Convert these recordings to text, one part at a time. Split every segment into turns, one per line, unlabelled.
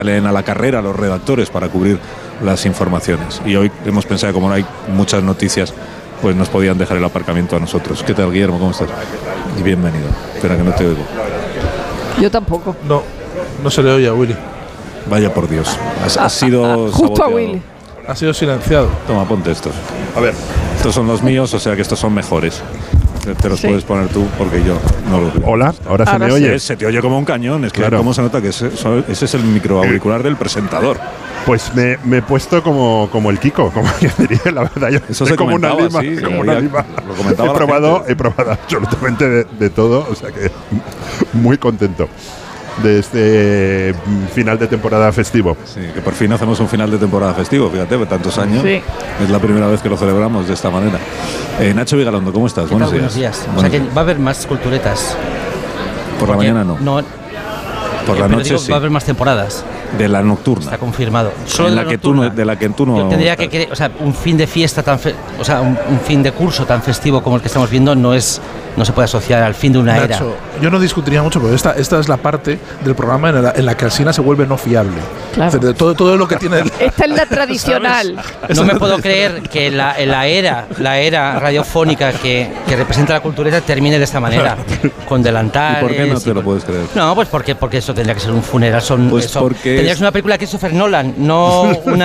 salen a la carrera los redactores para cubrir las informaciones. Y hoy hemos pensado que como no hay muchas noticias, pues nos podían dejar el aparcamiento a nosotros. ¿Qué tal, Guillermo? ¿Cómo estás? Y bienvenido. Espera que no te oigo.
Yo tampoco.
No se le oye a Willy.
Vaya por Dios. Ha sido
justo
saboteado.
a Willy.
Ha sido silenciado.
Toma, ponte estos.
A ver.
Estos son los míos, o sea que estos son mejores. Te los puedes poner tú porque yo no los veo.
Hola, ahora se me oye.
Se te oye como un cañón. Es que
Claro.
cómo se nota que ese es el microauricular del presentador.
Pues me he puesto como el Kiko, como quien diría, la verdad. Yo
Eso
estoy
se
como una
comentaba,
lima.
sí,
Como
ya
una lima.
lo comentaba la
He probado absolutamente de todo, o sea que muy contento de este final de temporada festivo.
Sí, que por fin hacemos un final de temporada festivo, fíjate, tantos años.
Sí.
Es la primera vez que lo celebramos de esta manera. Nacho Vigalondo, ¿cómo estás?
Buenos días. O sea que va a haber más culturetas.
Por la mañana no. Por la noche sí.
Va a haber más temporadas.
De la nocturna.
Está confirmado.
Solo de la que tú no.
Yo tendría que querer, o sea, un fin de fiesta un fin de curso tan festivo como el que estamos viendo no se puede asociar al fin de una era.
Yo no discutiría mucho, pero esta es la parte del programa en la que Alsina se vuelve no fiable.
Claro.
De todo lo que tiene.
Esta es la tradicional.
No me puedo creer que la era radiofónica que representa la cultureta termine de esta manera, con delantares.
¿Y por qué no te lo puedes creer?
No, pues porque eso tendría que ser un funeral. Tendría que ser una película de Christopher Nolan, no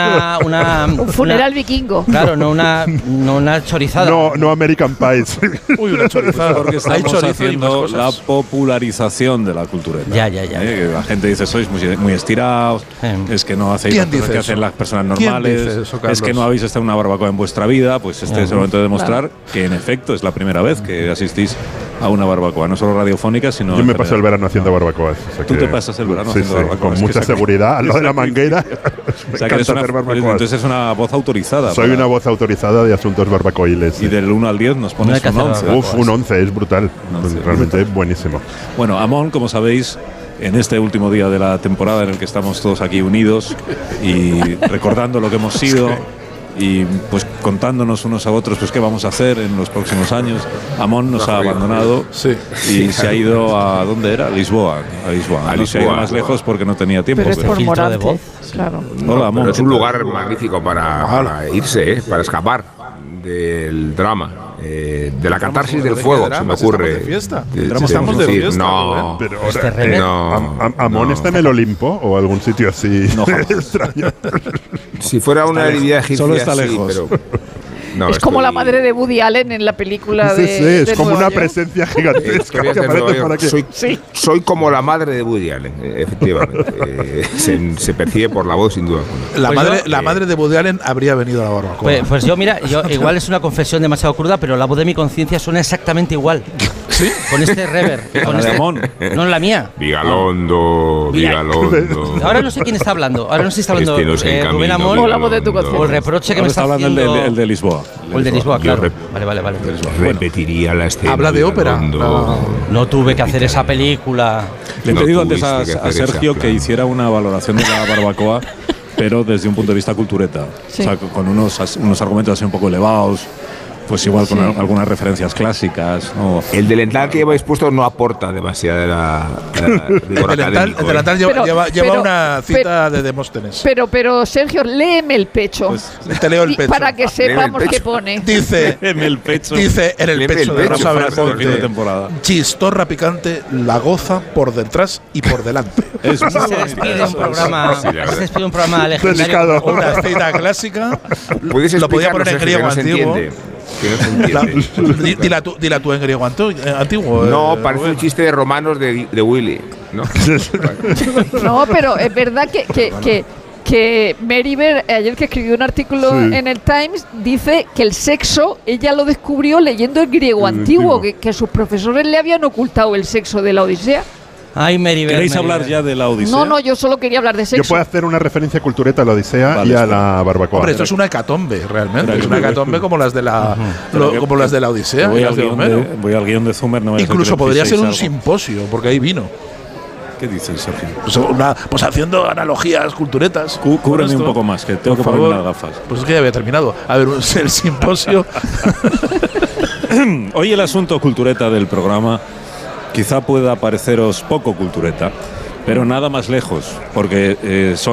un funeral vikingo.
Claro, no una chorizada.
No American Pies.
Uy, una chorizada.
Porque estamos haciendo la popularización de la cultureta.
Ya.
Que la gente dice, sois muy estirados, es que no hacéis las cosas que hacen las personas normales, es que no habéis estado en una barbacoa en vuestra vida. Pues este es el momento de demostrar que en efecto es la primera vez que asistís a una barbacoa, no solo radiofónica, sino...
Yo me paso el verano haciendo barbacoas. O sea
¿Tú te pasas el verano haciendo barbacoas?
Con mucha seguridad, al lado de la manguera.
O sea, que entonces es una voz autorizada.
Soy una voz autorizada de asuntos barbacoiles.
Y del 1 al 10 nos pones un 11.
Un 11, es brutal. Realmente buenísimo.
Bueno, Amón, como sabéis, en este último día de la temporada en el que estamos todos aquí unidos y recordando lo que hemos sido y pues contándonos unos a otros pues qué vamos a hacer en los próximos años. Amón nos ha abandonado y se ha ido a ¿dónde era? A Lisboa. No se ha ido más lejos porque no tenía tiempo.
Pero es por
filtro de voz.
Claro.
Hola, Amón.
Pero es un lugar magnífico para irse, para escapar del drama. De la catarsis del fuego, se me ocurre.
Estamos de fiesta.
No,
pero ¿Amón está en el Olimpo o algún sitio así extraño?
Si fuera una herida egipcia,
solo está lejos.
Sí, pero no,
es como la madre de Woody Allen en la película de
es como
Nueva
una
York.
presencia gigantesca que aparece por aquí.
Soy como la madre de Woody Allen, efectivamente. Se percibe por la voz, sin duda.
La madre de Woody Allen habría venido a la barbacoa.
Pues yo igual es una confesión demasiado cruda, pero la voz de mi conciencia suena exactamente igual.
¿Sí?
Con este reverb. Con
Amón.
No la mía.
Vigalondo.
Ahora no sé quién está hablando. Ahora no sé si está hablando Rubén Amón
o la voz de tu conciencia.
o el reproche que me está
hablando
haciendo
el de Lisboa.
O el de Lisboa, claro. Vale.
Repetiría la escena.
¿Habla de ópera?
No tuve que hacer esa película.
Le he
No
pedido antes
tuviste que
a
hacer
Sergio
esa,
que hiciera una valoración de la barbacoa, pero desde un punto de vista cultureta.
Sí.
O sea, con unos argumentos así un poco elevados, pues igual con algunas referencias clásicas. ¿No?
El delantal que lleváis puesto no aporta demasiada rigor
El
académico,
delantal lleva una cita de Demóstenes.
Pero Sergio, léeme el pecho.
Te leo el pecho.
Para que sepamos qué pone.
Dice
En el pecho.
Dice en el pecho de Rosa
frase de fin de
Belmonte:
temporada.
chistorra picante, la goza por detrás y por delante.
Es muy
Se despide un programa.
Sí, la verdad.
Se despide un programa legendario.
Delicado.
Una cita clásica.
¿Puedes
Lo podía poner en
explicarlo,
griego
Sergio, que no se
antiguo.
entiende? Que no se entiende.
Dila tú en griego antiguo.
No, parece un chiste de romanos de Willy, ¿no?
No, pero es verdad que Meriver, ayer que escribió un artículo en el Times, dice que el sexo ella lo descubrió leyendo el griego antiguo, que sus profesores le habían ocultado el sexo de la Odisea.
Ay, Meriver.
¿Queréis hablar ya de la Odisea?
No, yo solo quería hablar de
Yo
sexo.
puedo hacer una referencia cultureta a la Odisea y a la barbacoa.
Hombre, esto es una hecatombe, realmente. Es una hecatombe como las de la Odisea.
Voy
y
al
las de
guión
Homero.
voy al guión de Zumer. No me
Incluso podría ser un simposio, porque hay vino.
¿Qué dices, Sergio?
Pues haciendo analogías culturetas.
Cúbreme
Con
un
esto.
poco más, que tengo
Por
que ponerme
favor.
las gafas.
Pues es que ya había terminado. A ver, el simposio.
Hoy el asunto cultureta del programa quizá pueda pareceros poco cultureta, pero nada más lejos, porque son